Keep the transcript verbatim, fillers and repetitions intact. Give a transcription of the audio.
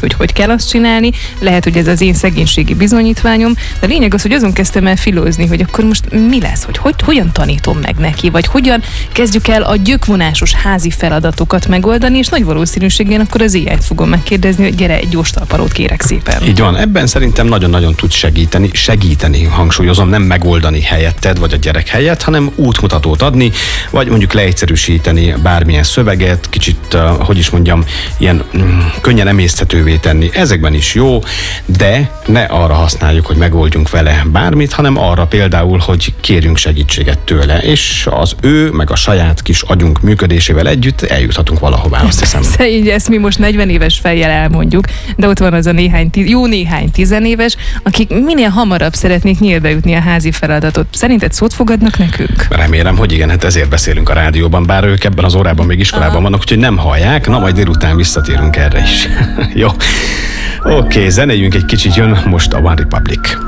hogy hogy kell azt csinálni, lehet, hogy ez az én szegénységi bizonyítványom, de a lényeg az, hogy azon kezdtem el filózni, hogy akkor most mi lesz, hogy, hogy hogyan tanítom meg neki, vagy hogyan kezdjük el a gyökvonásos házi feladatokat megoldani, és nagy valószínűséggel akkor az á í-t fogom megkérdezni, hogy gyere, egy gyors talparót kérek szépen. Így van, ebben szerintem nagyon-nagyon tud segíteni, segíteni, hangsúlyozom, nem megoldani helyetted, vagy a gyerek helyett, hanem útmutatót adni, vagy mondjuk leegyszerűsíteni bármilyen szöveget, kicsit, uh, hogy is mondjam, ilyen mm, könnyen emészthetővé tenni. Ezekben is jó, de ne arra használjuk, hogy megoldjunk vele bármit, hanem arra például, hogy kérjünk segítséget tőle, és az ő, meg a saját kis agyunk működésével együtt eljuthatunk valahová, azt hiszem. Így ezt mi most negyven éves fejjel elmondjuk, de ott van az a néhány, jó néhány tizenéves, akik minél hamarabb szeretnék nyílbe jutni a házi feladatot. Szerinted szót fogadnak nekünk? Remélem, hogy igen, hát ezért beszélünk a rádióban, bár ők ebben az órában még iskolában vannak, úgyhogy nem hallják, na majd délután visszatérünk erre is. Jó. Oké, okay, zenéljünk egy kicsit, jön most a One Republic.